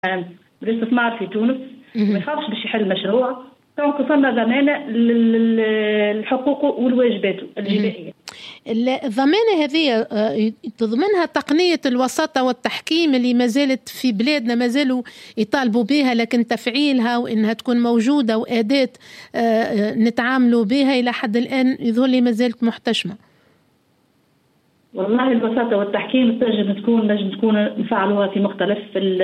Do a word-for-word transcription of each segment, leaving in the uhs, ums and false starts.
بالاستثمار في تونس ما يخافش باش يحل مشروع. دونك فما ضمانه للحقوق والواجبات الجنائيه. الضمانه هذه تضمنها تقنيه الوساطه والتحكيم اللي ما زالت في بلادنا ما زالوا يطالبوا بها، لكن تفعيلها وانها تكون موجوده واداه نتعاملوا بها الى حد الان يظهر لي ما زالت محتشمه. والله الوساطه والتحكيم تنجم تكون نجم تكون نفعلوها في مختلف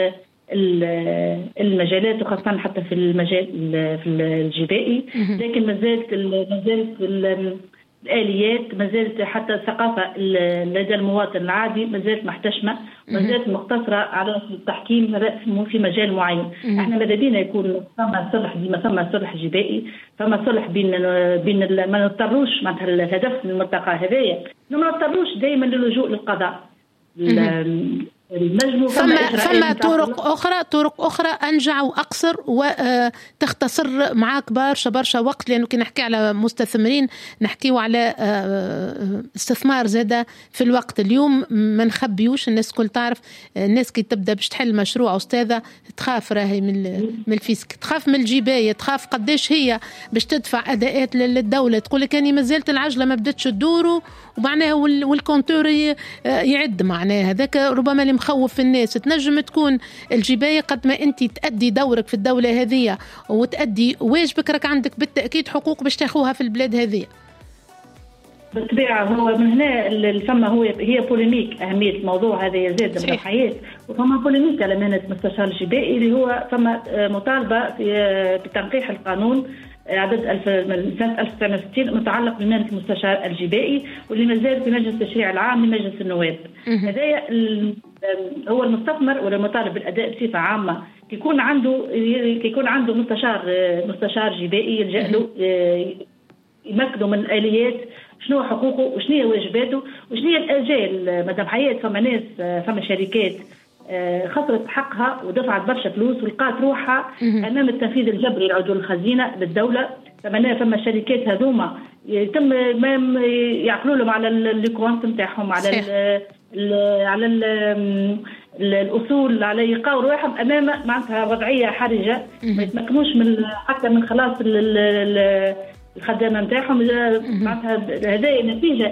المجالات، وخاصة حتى في المجال في الجبائي، لكن ما زالت ما زالت الآليات، ما زالت حتى الثقافة لدى المواطن العادي ما زالت محتشمة، ما زالت مقتصرة على التحكيم في مجال معين. احنا ماذا بينا يكون فما صلح ديما، فما صلح جبائي، فما صلح بين بين ما نضطروش معناتها الهدف من الملتقى هذايا ما نضطروش دائما للجوء للقضاء. فما فما طرق اخرى طرق اخرى انجع واقصر وتختصر معاك برشا برشا وقت، لانه كي نحكي على مستثمرين نحكيو على استثمار زاده في الوقت. اليوم ما نخبيوش، الناس كل تعرف، الناس كي تبدا باش تحل مشروع استاذه تخاف راهي من من الفيسك، تخاف من الجبايه، تخاف قداش هي باش تدفع اداءات للدوله، تقول لك اني ما زالت العجله ما بدتش تدور ومعناها والكونتور يعد، معناها هذاك ربما اللي مخوف الناس. تنجم تكون الجباية قد ما أنت تأدي دورك في الدولة هذه وتأدي واجبك، راك عندك بالتأكيد حقوق باش تاخوها في البلاد هذه. بالطبيعة هو من هنا الفما هو هي بوليميك أهمية الموضوع هذا يزيد من الحياة، وفما بوليميك على مهنة مستشار الجبائي اللي هو فما مطالبة بتنقيح القانون عدد سنة ألف وتسعمائة وستين متعلق بمهنة المستشار الجبائي، واللي ما زال في مجلس التشريع العام لمجلس النواب. هذا هو المستثمر ولا مطالب بالأداء بصفة عامة، يكون عنده يكون عنده مستشار مستشار جبائي يلجأ له يمكنه من الآليات شنو حقوقه وشنو واجباته وشنو الآجال. مدام حياة فما ناس فما شركات خسرت حقها ودفعت برشا فلوس ولقات روحها امام التنفيذ الجبري لعدول الخزينه للدوله. فما فما شركات هذوما يتم يعقلوا لهم على الكونت نتاعهم، على ال ال على ال الاصول، على يلقاو روحهم امام معناتها وضعيه حرجه، ما يتمكنوش من حتى من خلاص الخدامه نتاعهم. معناتها هذا نتيجه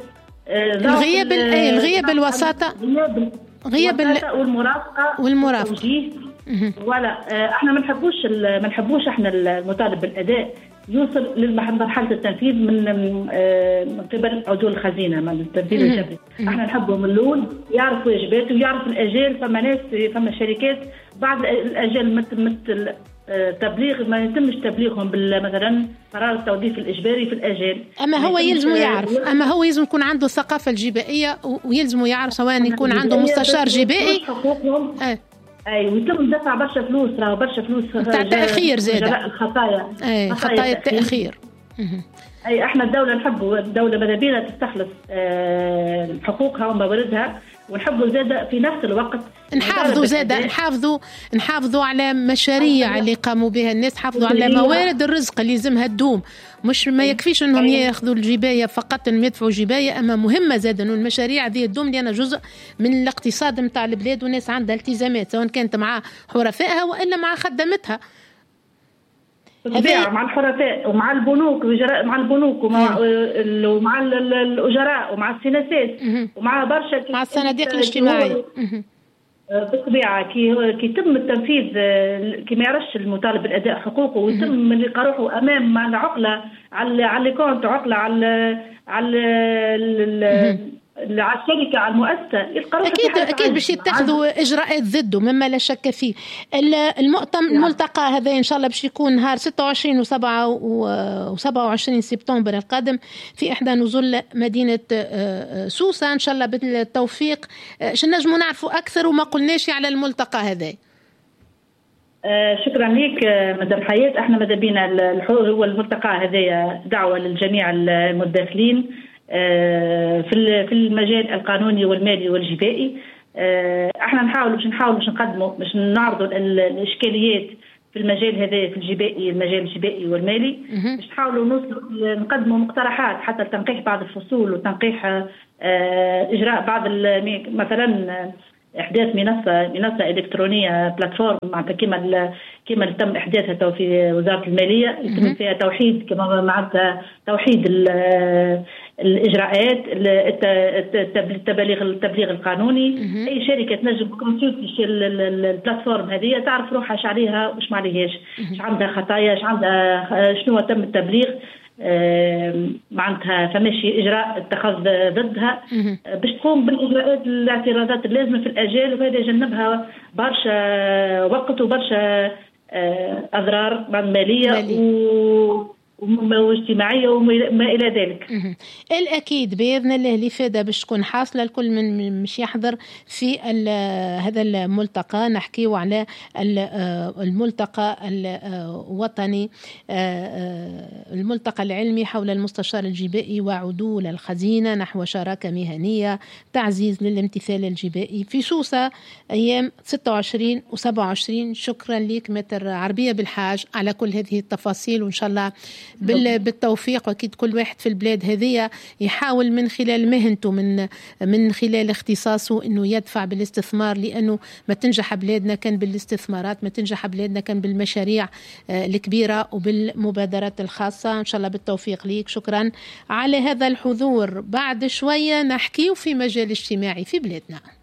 الغياب الغياب الوساطه، غياب والمرافقه والمرافقه ولا احنا ما نحبوش ما نحبوش احنا المطالب بالاداء يوصل لمرحله التنفيذ من من قبل عدول الخزينه من التنفيذ الجبري. احنا نحبوا من الاول يعرف واجباته ويعرف الاجال. فما ناس فما شركات بعض الاجال مثل تبليغ ما يتمش تبليغهم مثلا قرار التوظيف الإجباري في الأجال. أما هو يلزم يعرف، أما هو يلزم يكون عنده الثقافة الجبائية ويلزم يعرف سواء يكون عنده مستشار جبائي أي أي ويتم دفع برشا فلوس، راه برشا فلوس تاع تأخير زادة الخطايا أي خطايا التأخير. أي احنا الدولة نحبوا الدولة ماذا بينا تستخلص أه حقوقها ومواردها، ونحبوا زادة في نفس الوقت نحافظوا زادة نحافظوا نحافظوا على مشاريع اللي قاموا بها الناس، حافظوا على موارد الرزق اللي لازمها تدوم. مش ما يكفيش انهم ياخذوا الجباية فقط انهم يدفعوا جباية، اما مهمة زادة انه المشاريع هذه تدوم، لأنها جزء من الاقتصاد نتاع البلاد والناس عندها التزامات سواء كانت مع حرفائها والا مع خدمتها. بالطبيعة مع الحرفاء ومع البنوك مع البنوك ومع ومع الأجراء ومع السيناسات ومع برشا مع الصناديق الاجتماعية. بالطبيعة كي كي يتم التنفيذ كي ما يعرفش المطالب بالأداء حقوقه ويتم من اللي روحه أمام مع العقلة على على كونت عقلة على على على الشركة على المؤسسة يلقى روحه. أكيد أكيد باش يتخذوا إجراءات ضده مما لا شك فيه. المؤتمر الملتقى هذا إن شاء الله باش يكون نهار ستة وعشرين وسبعة وسبعة وعشرين سبتمبر القادم في إحدى نزول مدينة سوسة إن شاء الله بالتوفيق. شو نجموا نعرفوا أكثر وما قلناش على الملتقى هذا؟ آه شكرا لك مدام حياة. احنا ماذا بينا هو الملتقى هذا دعوة للجميع المداخلين في في المجال القانوني والمالي والجبائي. احنا نحاول باش نحاول باش نقدموا باش نعرضوا الاشكاليات في المجال هذا في الجبائي المجال الجبائي والمالي، باش نحاولوا نوصلوا نقدموا مقترحات حتى لتنقيح بعض الفصول وتنقيح اجراء بعض مثلا احداث منصه منصه الكترونيه بلاتفورم معناتها كما كما تم احداثها في وزاره الماليه، يتم فيها توحيد كما معناتها توحيد الاجراءات، التبليغ التبليغ القانوني. اي شركه تنجم كونسلتي البلاتفورم هذه تعرف روحها اش عليها واش ما عليهاش، اش عندها خطايا، اش عندها شنو تم التبليغ، معناتها فماشي اجراء اتخذ ضدها باش تقوم بالاجراءات الاعتراضات اللازمه في الاجال، وهذا يجنبها برشا وقت وبرشا اضرار ماليه و واجتماعيه وما الى ذلك. الاكيد باذن الله الافاده باش تكون حاصله، الكل من مش يحضر في هذا الملتقى. نحكيو على الملتقى الوطني، الملتقى العلمي حول المستشار الجبائي وعدول الخزينه نحو شراكه مهنيه، تعزيز للامتثال الجبائي في سوسه ايام ستة وعشرين وسبعة وعشرين. شكرا لك متر عربيه بالحاج على كل هذه التفاصيل، وان شاء الله بالتوفيق. واكيد كل واحد في البلاد هذه يحاول من خلال مهنته من من خلال اختصاصه انه يدفع بالاستثمار، لانه ما تنجح بلادنا كان بالاستثمارات، ما تنجح بلادنا كان بالمشاريع الكبيره وبالمبادرات الخاصه. ان شاء الله بالتوفيق ليك. شكرا على هذا الحضور. بعد شويه نحكي في مجال اجتماعي في بلادنا.